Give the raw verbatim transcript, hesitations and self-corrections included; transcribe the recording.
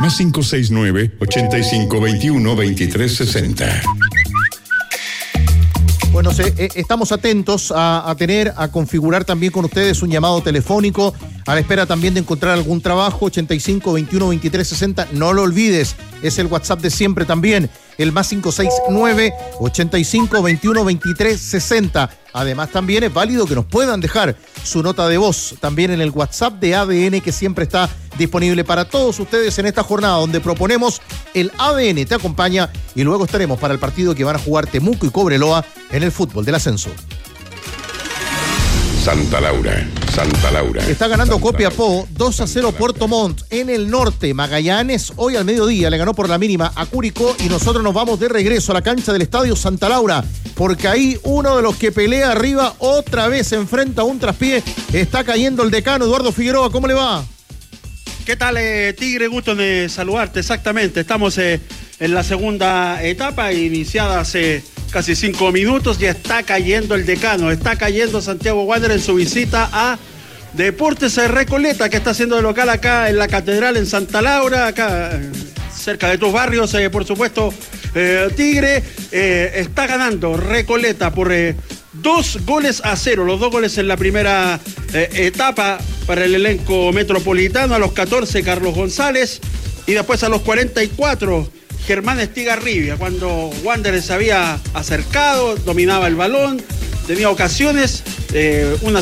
Más cinco seis nueve, ochenta y cinco veintiuno, veintitrés sesenta. Bueno, se, eh, estamos atentos a, a tener, a configurar también con ustedes un llamado telefónico, a la espera también de encontrar algún trabajo. Ochenta y cinco veintiuno veintitrés sesenta, no lo olvides, es el WhatsApp de siempre también, el más cinco seis nueve, ochenta y cinco veintiuno veintitrés sesenta. Además también es válido que nos puedan dejar su nota de voz también en el WhatsApp de A D N, que siempre está disponible para todos ustedes en esta jornada donde proponemos el A D N te acompaña, y luego estaremos para el partido que van a jugar Temuco y Cobreloa en el fútbol del ascenso. Santa Laura, Santa Laura. Está ganando Santa Copiapó Laura. dos a cero Puerto Montt en el norte. Magallanes hoy al mediodía le ganó por la mínima a Curicó, y nosotros nos vamos de regreso a la cancha del Estadio Santa Laura, porque ahí uno de los que pelea arriba otra vez se enfrenta a un traspié. Está cayendo el decano Eduardo Figueroa. ¿Cómo le va? ¿Qué tal, eh, Tigre? Gusto de saludarte. Exactamente, estamos eh, en la segunda etapa, iniciada hace casi cinco minutos. Ya está cayendo el decano, está cayendo Santiago Wanderers en su visita a Deportes Recoleta, que está haciendo de local acá en la Catedral en Santa Laura, acá eh, cerca de tus barrios, eh, por supuesto. eh, Tigre eh, está ganando Recoleta por eh, dos goles a cero, los dos goles en la primera eh, etapa para el elenco metropolitano. A los catorce Carlos González, y después a los cuarenta y cuatro Germán Estigarribia, cuando Wanderers se había acercado, dominaba el balón, tenía ocasiones, eh, una